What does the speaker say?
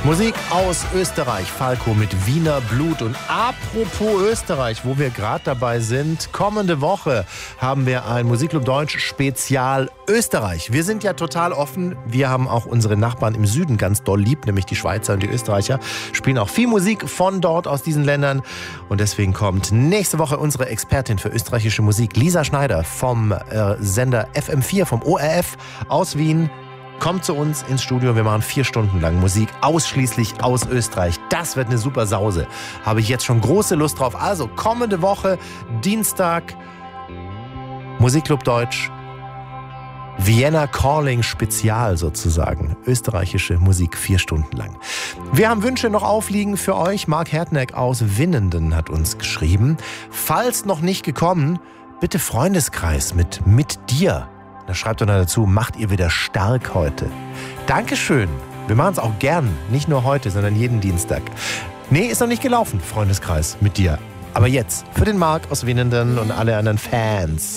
Musik aus Österreich, Falco mit Wiener Blut. Und apropos Österreich, wo wir gerade dabei sind, kommende Woche haben wir ein Musikclub Deutsch Spezial Österreich. Wir sind ja total offen. Wir haben auch unsere Nachbarn im Süden ganz doll lieb, nämlich die Schweizer und die Österreicher. Spielen auch viel Musik von dort, aus diesen Ländern. Und deswegen kommt nächste Woche unsere Expertin für österreichische Musik, Lisa Schneider vom Sender FM4, vom ORF aus Wien. Kommt zu uns ins Studio, wir machen 4 Stunden lang Musik, ausschließlich aus Österreich. Das wird eine super Sause. Habe ich jetzt schon große Lust drauf. Also kommende Woche, Dienstag, Musikclub Deutsch, Vienna Calling Spezial sozusagen. Österreichische Musik 4 Stunden lang. Wir haben Wünsche noch aufliegen für euch. Mark Hertneck aus Winnenden hat uns geschrieben. Falls noch nicht gekommen, bitte Freundeskreis mit dir. Da schreibt er dazu, macht ihr wieder stark heute. Dankeschön. Wir machen es auch gern. Nicht nur heute, sondern jeden Dienstag. Nee, ist noch nicht gelaufen, Freundeskreis mit dir. Aber jetzt für den Marc aus Winnenden und alle anderen Fans.